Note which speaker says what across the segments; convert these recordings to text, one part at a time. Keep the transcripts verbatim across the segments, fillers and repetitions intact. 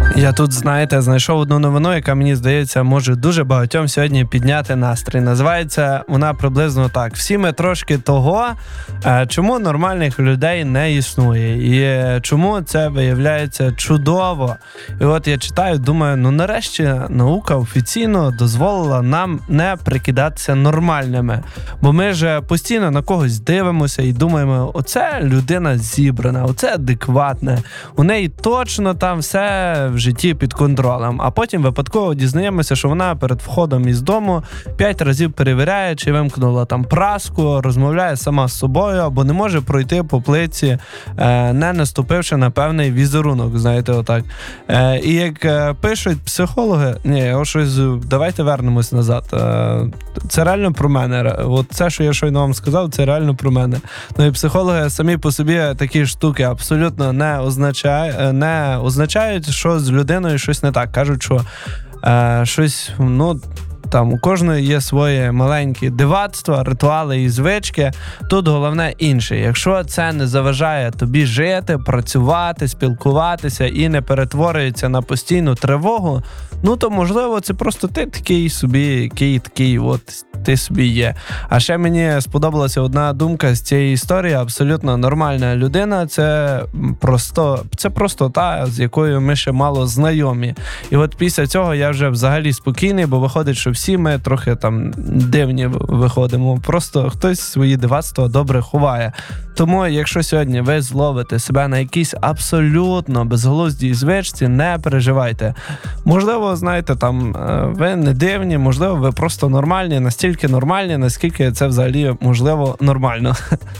Speaker 1: Я тут, знаєте, знайшов одну новину, яка, мені здається, може дуже багатьом сьогодні підняти настрій. Називається вона приблизно так. Всі ми трошки того, чому нормальних людей не існує. І чому це виявляється чудово. І от я читаю, думаю, ну нарешті наука офіційно дозволила нам не прикидатися нормальними. Бо ми ж постійно на когось дивимося і думаємо, оце людина зібрана, оце адекватне. У неї точно там все в житті під контролем. А потім випадково дізнаємося, що вона перед входом із дому п'ять разів перевіряє, чи вимкнула там праску, розмовляє сама з собою, або не може пройти по плиці, не наступивши на певний візерунок, знаєте, отак. І як пишуть психологи, ні, о, щось, давайте вернемось назад. Це реально про мене. От це, що я щойно вам сказав, це реально про мене. Ну і психологи самі по собі такі штуки абсолютно не означають, не означають, що з людиною щось не так. Кажуть, що е, щось, ну, там у кожної є свої маленькі дивацтва, ритуали і звички. Тут головне інше. Якщо це не заважає тобі жити, працювати, спілкуватися і не перетворюється на постійну тривогу, ну то, можливо, це просто ти такий собі, який такий, от ти собі є. А ще мені сподобалася одна думка з цієї історії. Абсолютно нормальна людина, це просто, це просто та, з якою ми ще мало знайомі. І от після цього я вже взагалі спокійний, бо виходить, що всі ми трохи там дивні виходимо. Просто хтось свої дивацтва добре ховає. Тому, якщо сьогодні ви зловите себе на якійсь абсолютно безглуздій звичці, не переживайте. Можливо, знаєте, там ви не дивні, можливо, ви просто нормальні, настільки нормальні, наскільки це взагалі, можливо, нормально.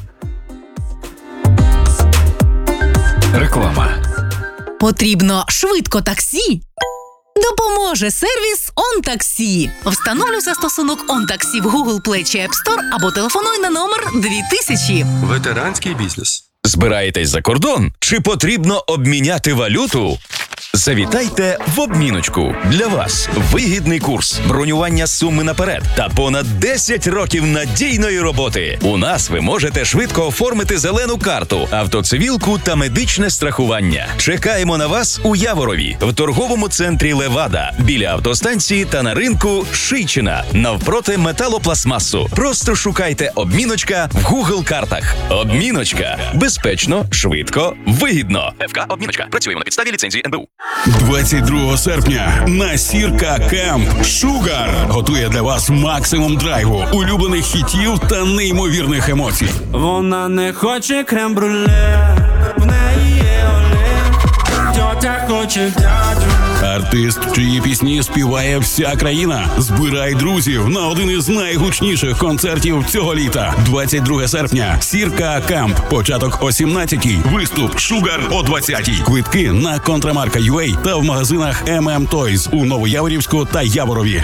Speaker 2: Реклама.
Speaker 3: Потрібно швидко таксі? Допоможе сервіс OnTaxi. Встановлюй застосунок OnTaxi в Google Play чи App Store або телефонуй на номер дві тисячі.
Speaker 4: Ветеранський бізнес.
Speaker 2: Збираєтесь за кордон? Чи потрібно обміняти валюту? Завітайте в обміночку. Для вас вигідний курс, бронювання суми наперед та понад десять років надійної роботи. У нас ви можете швидко оформити зелену карту, автоцивілку та медичне страхування. Чекаємо на вас у Яворові, в торговому центрі Левада, біля автостанції та на ринку Шийчина, навпроти металопластмасу. Просто шукайте обміночка в Google картах. Обміночка. Безпечно, швидко, вигідно. ФК Обміночка. Працюємо на підставі ліцензії ен бе у.
Speaker 5: двадцять другого серпня на Сірка Кемп Шугар готує для вас максимум драйву, улюблених хітів та неймовірних емоцій.
Speaker 6: Вона не хоче крем-брюле, в неї є оле, тьотя хоче дядю.
Speaker 5: Артист, чиї пісні співає вся країна. Збирай друзів на один із найгучніших концертів цього літа. двадцять другого серпня. Сірка Кемп. Початок о сімнадцятій. Виступ Шугар о двадцятій. Квитки на Контрамарка ю ей та в магазинах ем ем Toys у Новояворівську та Яворові.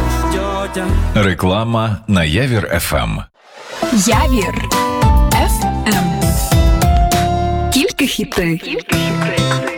Speaker 2: Реклама на Явір еф ем.
Speaker 7: Явір еф ем. Тільки хіти.